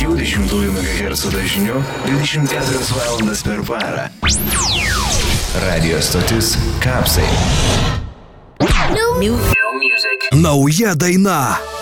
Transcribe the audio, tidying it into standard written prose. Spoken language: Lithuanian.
500 MHz dažniu 24 valandas per parą. Radio stotis Kapsai. New music. Nauja daina.